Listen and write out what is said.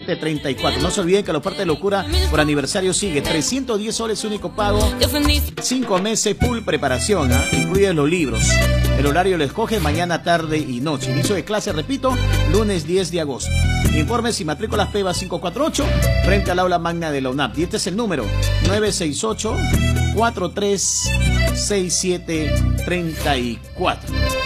3734. No se olviden que la oferta de locura por aniversario sigue. 310 soles único pago. 5 meses full preparación, incluye los libros. El horario lo escoge mañana, tarde y noche. Inicio de clase, repito, lunes 10 de agosto. Informes y matrículas PEVA 548 frente al aula magna de la UNAP. Y este es el número 968-436734.